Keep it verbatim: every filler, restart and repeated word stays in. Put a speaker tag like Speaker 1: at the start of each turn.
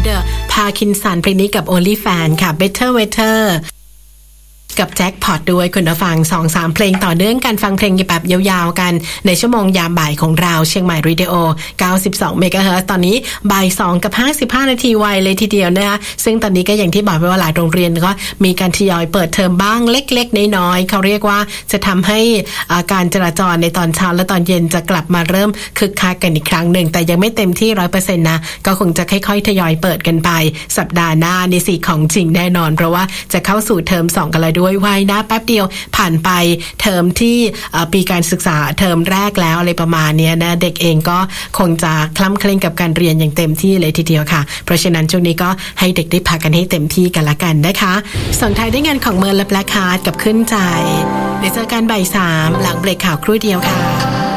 Speaker 1: The Parkinson เพลงนี้กับ OnlyFans ค่ะ Better Weatherกับแจ็คพอตด้วยคุณผู้ฟัง สองสาม เพลงต่อเนื่องกันฟังเพลงแบบยาวๆกันในชั่วโมงยามบ่ายของเราเชียงใหม่เรดิโอเก้าสิบสองเมกะเฮิรตซ์ตอนนี้บ่ายสองกับห้าสิบห้านาทีไวเลยทีเดียวนะคะซึ่งตอนนี้ก็อย่างที่บอกไปว่าหลายโรงเรียนก็มีการทยอยเปิดเทอมบ้างเล็กๆน้อยๆเขาเรียกว่าจะทำให้การจราจรในตอนเช้าและตอนเย็นจะกลับมาเริ่มคึกคักกันอีกครั้งหนึ่งแต่ยังไม่เต็มที่ ร้อยเปอร์เซ็นต์ นะก็คงจะค่อยๆทยอยเปิดกันไปสัปดาห์หน้านี่สิของจริงแน่นอนเพราะว่าจะเข้าสู่เทอมสองกันแล้วด้วยไวนะแป๊บเดียวผ่านไปเทอมที่ปีการศึกษาเทอมแรกแล้วอะไรประมาณนี้นะเด็กเองก็คงจะคล่ำเคร่งกับการเรียนอย่างเต็มที่เลยทีเดียวค่ะเพราะฉะนั้นช่วงนี้ก็ให้เด็กได้พักกันให้เต็มที่กันละกันนะคะส่งท้ายด้วยงานของเมิร์ลและแบล็คฮาร์ทกับขึ้นใจเดี๋ยวเจอกันบ่ายสามหลังเบรกข่าวครู่เดียวค่ะ